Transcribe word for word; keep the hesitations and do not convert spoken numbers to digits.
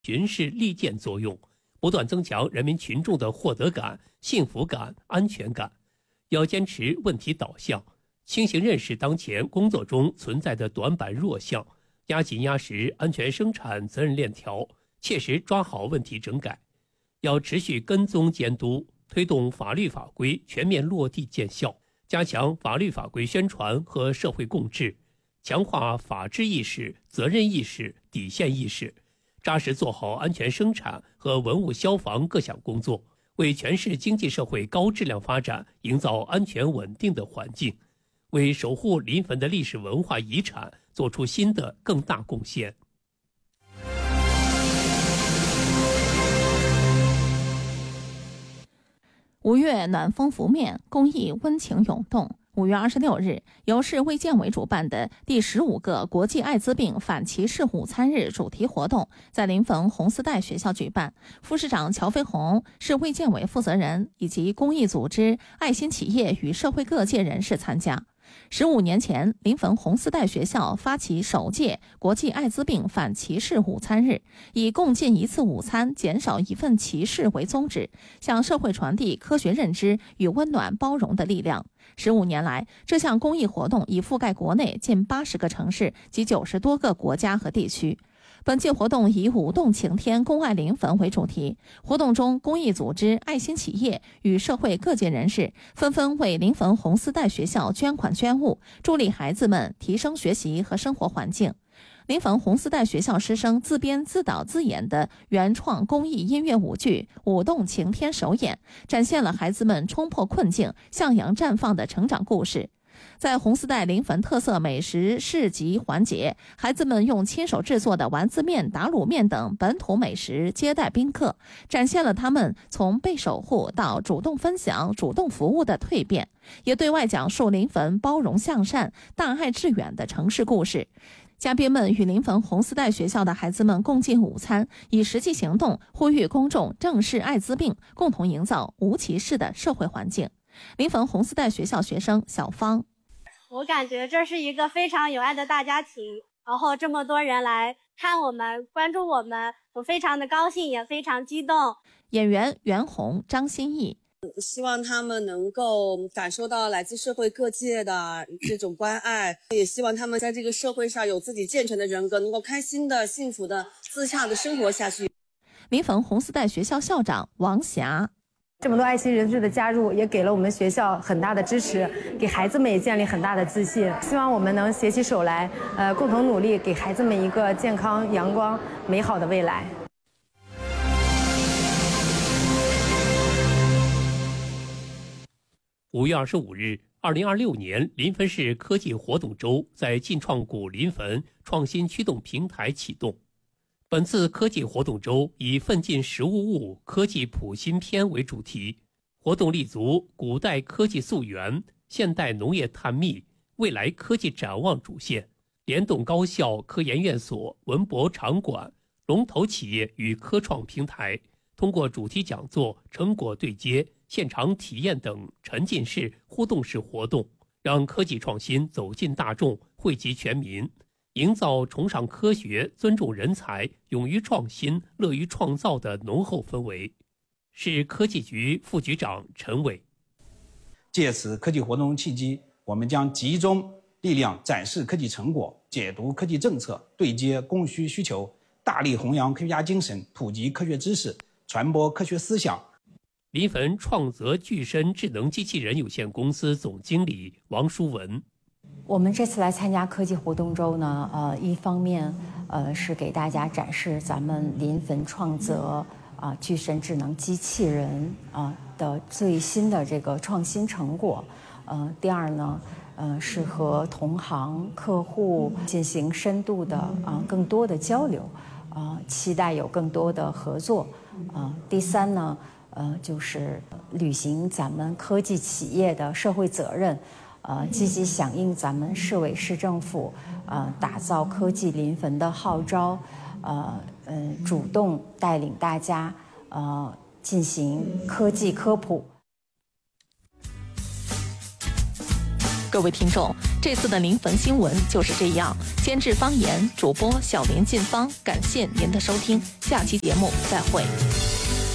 巡视利剑作用，不断增强人民群众的获得感、幸福感、安全感。要坚持问题导向，清醒认识当前工作中存在的短板弱项，压紧压实安全生产责任链条，切实抓好问题整改。要持续跟踪监督，推动法律法规全面落地见效，加强法律法规宣传和社会共治，强化法治意识、责任意识、底线意识，扎实做好安全生产和文物消防各项工作，为全市经济社会高质量发展营造安全稳定的环境，为守护临汾的历史文化遗产做出新的更大贡献。 五月暖风拂面，公益温情涌动。五月二十六日，由市卫健委主办的第十五个国际艾滋病反歧视午餐日主题活动在临汾红丝带学校举办。副市长乔飞鸿、市卫健委负责人以及公益组织、爱心企业与社会各界人士参加。十五年前，临汾红丝带学校发起首届国际艾滋病反歧视午餐日，以共进一次午餐，减少一份歧视为宗旨，向社会传递科学认知与温暖包容的力量。十五年来，这项公益活动已覆盖国内近八十个城市及九十多个国家和地区。本届活动以舞动晴天，公爱临汾为主题。活动中，公益组织、爱心企业与社会各界人士纷纷为临汾红丝带学校捐款捐物，助力孩子们提升学习和生活环境。临汾红丝带学校师生自编自导自演的原创公益音乐舞剧《舞动晴天》首演，展现了孩子们冲破困境、向阳绽放的成长故事。在红丝带临汾特色美食市集环节，孩子们用亲手制作的丸子面、打卤面等本土美食接待宾客，展现了他们从被守护到主动分享、主动服务的蜕变，也对外讲述临汾包容向善、大爱致远的城市故事。嘉宾们与临汾红丝带学校的孩子们共进午餐，以实际行动呼吁公众正视艾滋病，共同营造无歧视的社会环境。临汾红丝带学校学生小芳， 我感觉这是一个非常有爱的大家庭，然后这么多人来看我们、关注我们，我非常的高兴，也非常激动。 演员袁弘、张歆艺， 希望他们能够感受到来自社会各界的这种关爱，也希望他们在这个社会上有自己健全的人格，能够开心的、幸福的、自洽的生活下去。 临汾红丝带学校校长王霞， 这么多爱心人士的加入，也给了我们学校很大的支持，给孩子们也建立很大的自信。希望我们能携起手来，呃，共同努力，给孩子们一个健康、阳光、美好的未来。 五月二十五日，二零二六年临汾市科技活动周在晋创谷临汾创新驱动平台启动。本次科技活动周以奋进实物物科技普新篇为主题，活动立足古代科技溯源、现代农业探秘、未来科技展望主线，联动高校、科研院所、文博场馆、龙头企业与科创平台，通过主题讲座、成果对接、现场体验等沉浸式、互动式活动，让科技创新走进大众，惠及全民，营造崇尚科学、尊重人才、勇于创新、乐于创造的浓厚氛围。市科技局副局长陈伟， 借此科技活动契机，我们将集中力量展示科技成果，解读科技政策，对接供需需求，大力弘扬科学家精神，普及科学知识，传播科学思想。 临汾创泽具身智能机器人有限公司总经理王淑文， 我们这次来参加科技活动周呢，呃，一方面，呃，是给大家展示咱们临汾创泽啊具身智能机器人啊的最新的这个创新成果，呃，第二呢，呃，是和同行客户进行深度的啊更多的交流，啊，期待有更多的合作，啊，第三呢。呃，就是履行咱们科技企业的社会责任，呃，积极响应咱们市委市政府呃打造科技临汾的号召，呃呃，主动带领大家呃进行科技科普。 各位听众，这次的临汾新闻就是这样。监制方言，主播小林进芳，感谢您的收听，下期节目再会。